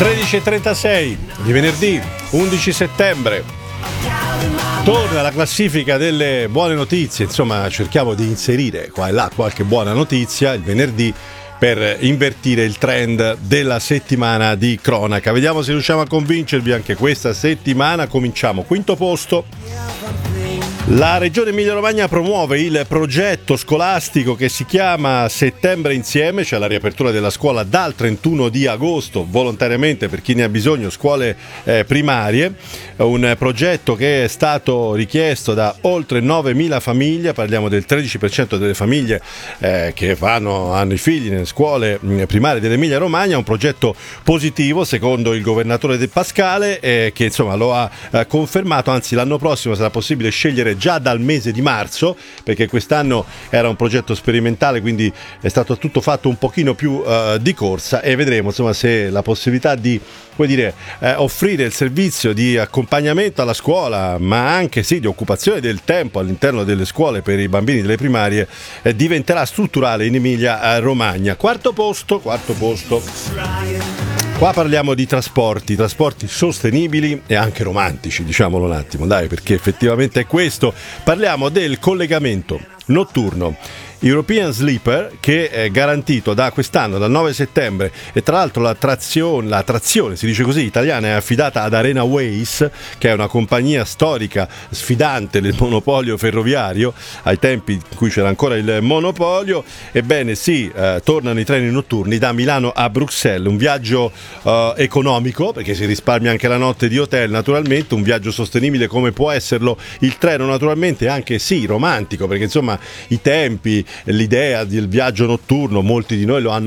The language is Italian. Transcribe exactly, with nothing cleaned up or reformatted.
tredici e trentasei di venerdì undici settembre. Torna la classifica delle buone notizie, insomma cerchiamo di inserire qua e là qualche buona notizia il venerdì per invertire il trend della settimana di cronaca. Vediamo se riusciamo a convincervi anche questa settimana. Cominciamo, quinto posto. La Regione Emilia-Romagna promuove il progetto scolastico che si chiama Settembre Insieme, cioè la riapertura della scuola dal trentuno di agosto, volontariamente per chi ne ha bisogno, scuole eh, primarie, un progetto che è stato richiesto da oltre novemila famiglie, parliamo del tredici per cento delle famiglie eh, che vanno, hanno i figli nelle scuole primarie dell'Emilia-Romagna, un progetto positivo secondo il governatore De Pascale eh, che insomma lo ha eh, confermato, anzi l'anno prossimo sarà possibile scegliere già dal mese di marzo, perché quest'anno era un progetto sperimentale, quindi è stato tutto fatto un pochino più uh, di corsa, e vedremo insomma se la possibilità di, vuol dire, eh, offrire il servizio di accompagnamento alla scuola, ma anche sì di occupazione del tempo all'interno delle scuole per i bambini delle primarie eh, diventerà strutturale in Emilia Romagna. Quarto posto, quarto posto. Qua parliamo di trasporti, trasporti sostenibili e anche romantici, diciamolo un attimo, dai, perché effettivamente è questo. Parliamo del collegamento notturno European Sleeper, che è garantito da quest'anno, dal nove settembre, e tra l'altro la trazione, la trazione, si dice così, italiana, è affidata ad Arena Ways, che è una compagnia storica sfidante del monopolio ferroviario, ai tempi in cui c'era ancora il monopolio. Ebbene sì, eh, tornano i treni notturni da Milano a Bruxelles, un viaggio eh, economico, perché si risparmia anche la notte di hotel naturalmente, un viaggio sostenibile come può esserlo il treno naturalmente, anche sì romantico, perché insomma i tempi, l'idea del viaggio notturno molti di noi lo hanno